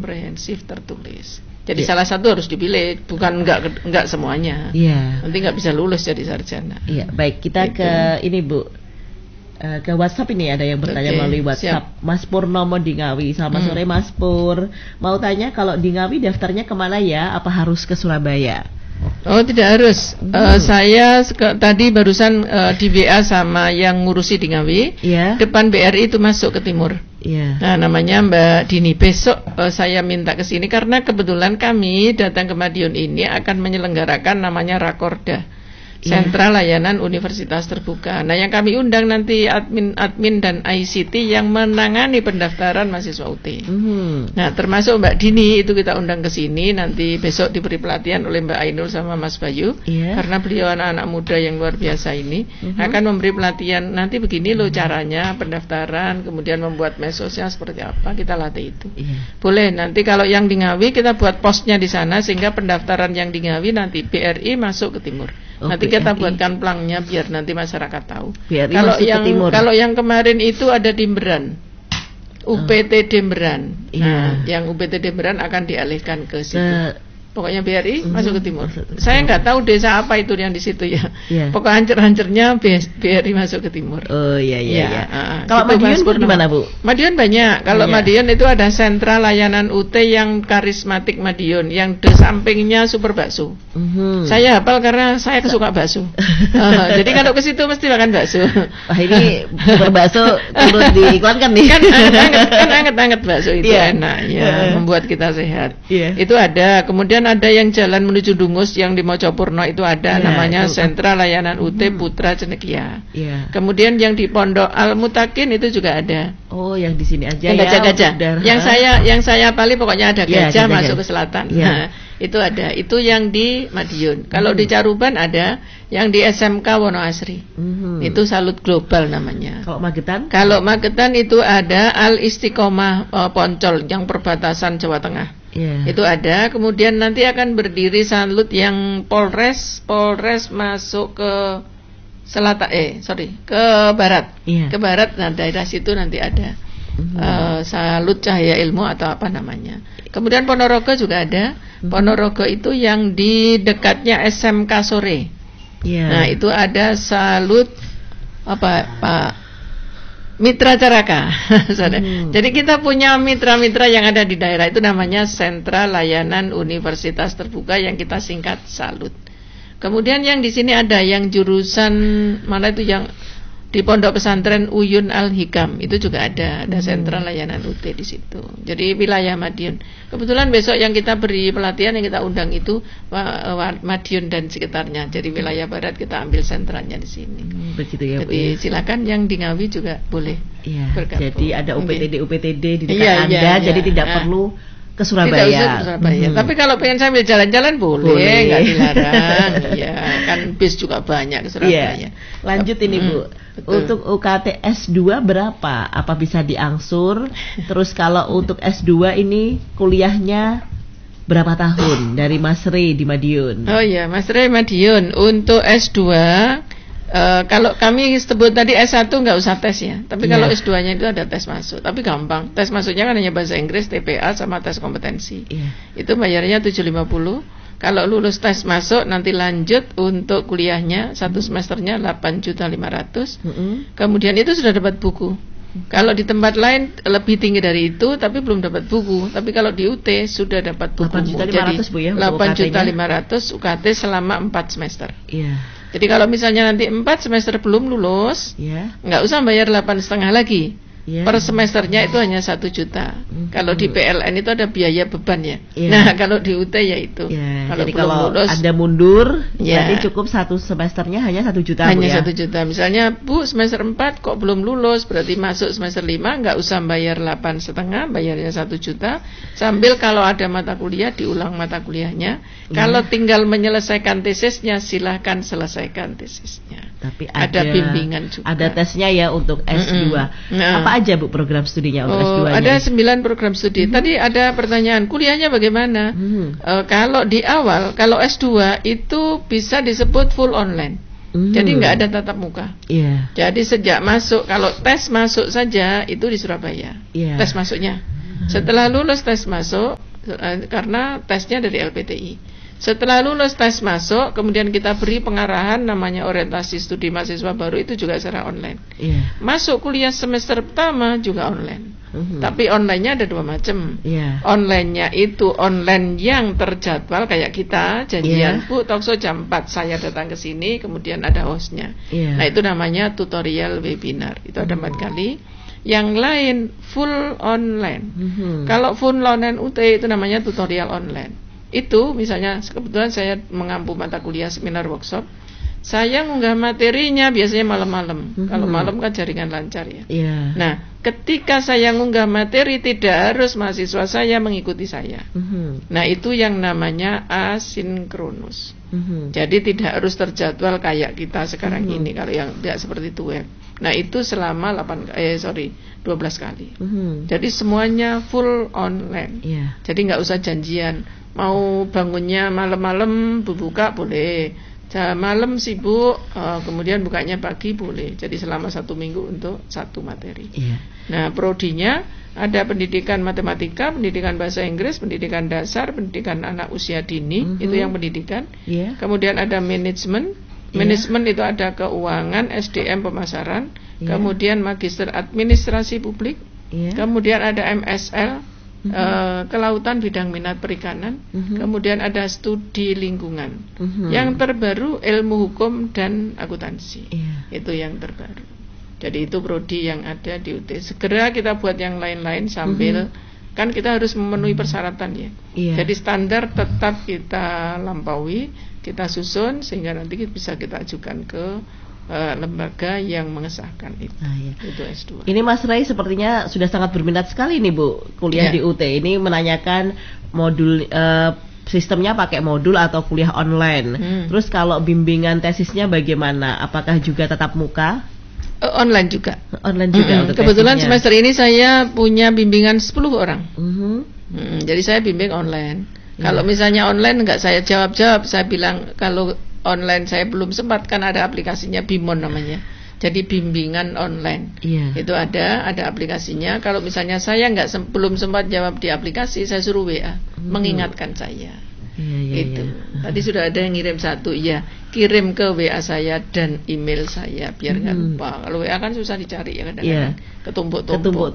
komprehensif tertulis. Jadi salah satu harus dipilih, bukan enggak semuanya. Nanti enggak bisa lulus jadi sarjana. Baik, kita ke ini Bu. Ke WhatsApp ini ada yang bertanya melalui WhatsApp. Siap. Mas Purnomo di Ngawi. Selamat sore Mas Pur. Mau tanya kalau di Ngawi daftarnya kemana ya? Apa harus ke Surabaya? Oh, tidak harus. Saya tadi barusan di WA sama yang ngurusi di Ngawi. Depan BRI itu masuk ke timur. Nah, namanya Mbak Dini. Besok saya minta ke sini karena kebetulan kami datang ke Madiun ini akan menyelenggarakan namanya Rakorda. Sentra Layanan Universitas Terbuka. Nah, yang kami undang nanti admin dan ICT yang menangani pendaftaran mahasiswa UT. Nah, termasuk Mbak Dini itu kita undang ke sini. Nanti besok diberi pelatihan oleh Mbak Ainul sama Mas Bayu. Karena beliau anak-anak muda yang luar biasa ini akan memberi pelatihan. Nanti begini loh caranya pendaftaran, kemudian membuat mesosnya seperti apa, kita latih itu. Boleh. Nanti kalau yang di Ngawi kita buat posnya di sana sehingga pendaftaran yang di Ngawi nanti BRI masuk ke timur. Nanti kita buatkan plangnya biar nanti masyarakat tahu. Kalau yang kemarin itu ada di Beran, UPT Demberan. Nah, yang UPT Demberan akan dialihkan ke situ. Pokoknya BRI masuk ke timur. Saya nggak tahu desa apa itu yang di situ ya. Pokoknya hancur-hancurnya BRI masuk ke timur. Kalau Madiun gimana Bu? Madiun banyak. Kalau Madiun itu ada sentra layanan UT yang karismatik Madiun, yang di sampingnya Super Bakso. Saya hafal karena saya kesuka bakso. Jadi kalau ke situ mesti makan bakso. Wah, ini Super Bakso perlu diiklankan nih. Kan anget-anget bakso itu enak ya, membuat kita sehat. Itu ada. Kemudian ada yang jalan menuju Dungus yang di Mojopurno itu ada namanya Sentra Layanan UT Putra Cendekia. Kemudian yang di Pondok Al Mutakin itu juga ada. Oh, yang di sini aja yang gajah-gajah. Yang saya paling pokoknya ada gajah masuk ke selatan. Nah, itu ada. Itu yang di Madiun. Kalau di Caruban ada yang di SMK Wonoasri. Itu Salut Global namanya. Kalau Magetan? Kalau Magetan itu ada Al Istiqomah Poncol yang perbatasan Jawa Tengah. Itu ada. Kemudian nanti akan berdiri Salut yang Polres masuk ke selatan ke barat. Ke barat. Nah, daerah situ nanti ada Salut Cahaya Ilmu atau apa namanya. Kemudian Ponorogo juga ada. Ponorogo itu yang di dekatnya SMK Sore. Nah, itu ada Salut Pak Mitra Caraka. Jadi kita punya mitra-mitra yang ada di daerah itu namanya Sentra Layanan Universitas Terbuka yang kita singkat Salut. Kemudian yang di sini ada yang jurusan mana itu yang di Pondok Pesantren Uyun Al-Hikam itu juga ada sentra layanan UT di situ. Jadi wilayah Madiun. Kebetulan besok yang kita beri pelatihan yang kita undang itu Madiun dan sekitarnya. Jadi wilayah barat kita ambil sentranya di sini. Begitu ya, Bu. Jadi silakan yang di Ngawi juga boleh bergabung. Jadi ada UPTD di dekat Anda, jadi tidak perlu ke Surabaya. Tidak usah ke Surabaya. Tapi kalau pengen sambil jalan-jalan boleh, nggak dilarang. Kan bis juga banyak ke Surabaya. Lanjut ini Bu. Untuk UKT S2 berapa? Apa bisa diangsur? Terus kalau untuk S2 ini kuliahnya berapa tahun? Dari Mas Rey di Madiun. Oh iya, Mas Rey Madiun. Untuk S2 kalau kami sebut tadi S1 nggak usah tes ya. Tapi kalau S2-nya itu ada tes masuk. Tapi gampang. Tes masuknya kan hanya bahasa Inggris, TPA sama tes kompetensi. Itu bayarnya 750. Kalau lulus tes masuk nanti lanjut untuk kuliahnya satu semesternya 8.500.000. Kemudian itu sudah dapat buku. Kalau di tempat lain lebih tinggi dari itu tapi belum dapat buku. Tapi kalau di UT sudah dapat buku. 8.500.000 Bu ya. 8.500.000 UKT selama 4 semester. Jadi kalau misalnya nanti 4 semester belum lulus, nggak usah bayar 8,5 lagi. Per semesternya itu hanya 1 juta. Kalau di PLN itu ada biaya beban ya. Nah kalau di UT ya itu. Kalau jadi kalau lulus, Anda mundur, berarti cukup 1 semesternya hanya 1 juta. Hanya 1 juta. Misalnya Bu semester 4 kok belum lulus, berarti masuk semester 5 nggak usah bayar 8,5, bayarnya 1 juta. Sambil kalau ada mata kuliah diulang mata kuliahnya. Kalau tinggal menyelesaikan tesisnya silahkan selesaikan tesisnya. Tapi ada bimbingan juga. Ada tesnya ya untuk S2. Apa aja Bu program studinya untuk S2-nya? Ada 9 program studi. Tadi ada pertanyaan, kuliahnya bagaimana? Kalau di awal, kalau S2 itu bisa disebut full online. Jadi nggak ada tatap muka. Jadi sejak masuk, kalau tes masuk saja itu di Surabaya. Tes masuknya. Setelah lulus tes masuk, karena tesnya dari LPTI. Setelah lulus tes masuk, kemudian kita beri pengarahan namanya orientasi studi mahasiswa baru, itu juga secara online. Masuk kuliah semester pertama juga online. Tapi online-nya ada 2 macam. Online-nya itu online yang terjadwal kayak kita janjian, Bu, talkshow jam 4 saya datang ke sini, kemudian ada hostnya. Nah, itu namanya tutorial webinar. Itu ada 4 kali. Yang lain full online. Kalau full online UT itu namanya tutorial online. Itu misalnya kebetulan saya mengampu mata kuliah seminar workshop, saya ngunggah materinya biasanya malam-malam. Kalau malam kan jaringan lancar ya. Nah, ketika saya ngunggah materi tidak harus mahasiswa saya mengikuti saya. Nah, itu yang namanya asinkronus. Jadi tidak harus terjadwal kayak kita sekarang ini, kalau yang tidak seperti itu web. Nah, itu selama 12 kali. Jadi semuanya full online. Jadi nggak usah janjian. Mau bangunnya malam-malam buka boleh, malam sibuk kemudian bukanya pagi boleh. Jadi selama 1 minggu untuk 1 materi. Nah, prodinya ada pendidikan matematika, pendidikan bahasa Inggris, pendidikan dasar, pendidikan anak usia dini, itu yang pendidikan. Kemudian ada manajemen. Manajemen itu ada keuangan, SDM, pemasaran. Kemudian magister administrasi publik. Kemudian ada MSL, kelautan bidang minat perikanan. Kemudian ada studi lingkungan. Yang terbaru ilmu hukum dan akuntansi. Itu yang terbaru. Jadi itu prodi yang ada di UT. Segera kita buat yang lain-lain sambil kan kita harus memenuhi persyaratan ya. Jadi standar tetap kita lampaui, kita susun sehingga nanti bisa kita ajukan ke lembaga yang mengesahkan itu. Itu S2. Ini Mas Ray sepertinya sudah sangat berminat sekali nih Bu kuliah di UT. Ini menanyakan modul sistemnya pakai modul atau kuliah online. Terus kalau bimbingan tesisnya bagaimana? Apakah juga tatap muka? Online juga. Online juga. Kebetulan tesisnya. Semester ini saya punya bimbingan 10 orang. Jadi saya bimbing online. Kalau misalnya online nggak saya jawab-jawab, saya bilang kalau online saya belum sempat, kan ada aplikasinya Bimon namanya. Jadi bimbingan online. Itu ada aplikasinya. Kalau misalnya saya belum sempat jawab di aplikasi, saya suruh WA mengingatkan saya. Itu. Tadi sudah ada yang ngirim 1, kirim ke WA saya dan email saya biar nggak lupa. Kalau WA kan susah dicari ya kadang-kadang. Ketumpuk-tumpuk.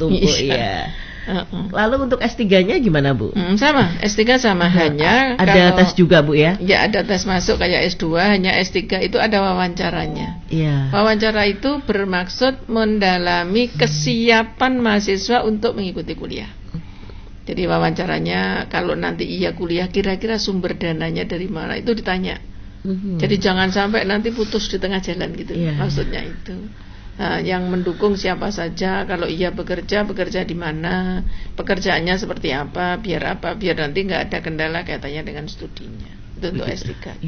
Lalu untuk S3-nya gimana Bu? Sama, S3 sama, hanya ada tes juga Bu ya? Ya, ada tes masuk kayak S2, hanya S3 itu ada wawancaranya. Wawancara itu bermaksud mendalami kesiapan mahasiswa untuk mengikuti kuliah. Jadi wawancaranya kalau nanti kuliah, kira-kira sumber dananya dari mana itu ditanya. Jadi jangan sampai nanti putus di tengah jalan gitu. Maksudnya itu. Yang mendukung siapa saja, kalau bekerja di mana, pekerjaannya seperti apa, biar nanti nggak ada kendala kaitannya dengan studinya. Itu untuk S3.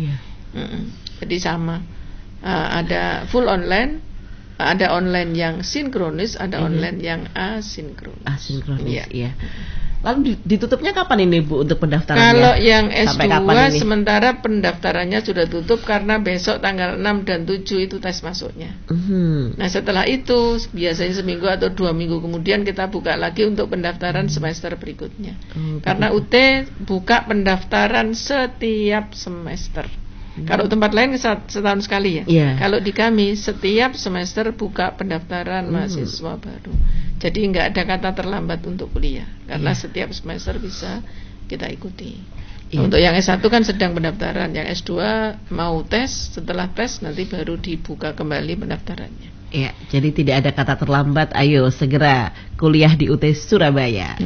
Jadi sama, ada full online, ada online yang sinkronis, ada online yang asinkronis. Lalu ditutupnya kapan ini Bu untuk pendaftarannya? Kalau yang S2 sementara pendaftarannya sudah tutup karena besok tanggal 6 dan 7 itu tes masuknya. Nah, setelah itu biasanya seminggu atau 2 minggu kemudian kita buka lagi untuk pendaftaran semester berikutnya. Karena UT buka pendaftaran setiap semester. Kalau tempat lain setahun sekali ya. Kalau di kami setiap semester buka pendaftaran mahasiswa baru. Jadi nggak ada kata terlambat untuk kuliah karena setiap semester bisa kita ikuti. Untuk yang S1 kan sedang pendaftaran, yang S2 mau tes, setelah tes nanti baru dibuka kembali pendaftarannya. Jadi tidak ada kata terlambat. Ayo segera kuliah di UT Surabaya.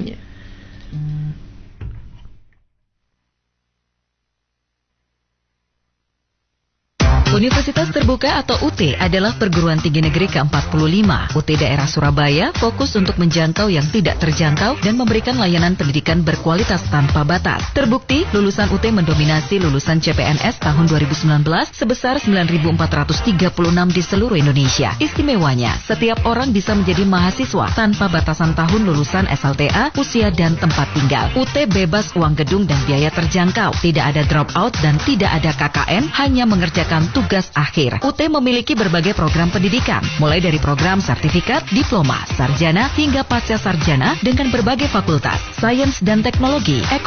Universitas Terbuka atau UT adalah perguruan tinggi negeri ke-45. UT daerah Surabaya fokus untuk menjangkau yang tidak terjangkau dan memberikan layanan pendidikan berkualitas tanpa batas. Terbukti, lulusan UT mendominasi lulusan CPNS tahun 2019 sebesar 9.436 di seluruh Indonesia. Istimewanya, setiap orang bisa menjadi mahasiswa tanpa batasan tahun lulusan SLTA, usia dan tempat tinggal. UT bebas uang gedung dan biaya terjangkau. Tidak ada drop out dan tidak ada KKN, hanya mengerjakan tugas tugas akhir. UT memiliki berbagai program pendidikan, mulai dari program sertifikat, diploma, sarjana, hingga pasca sarjana dengan berbagai fakultas, sains dan teknologi,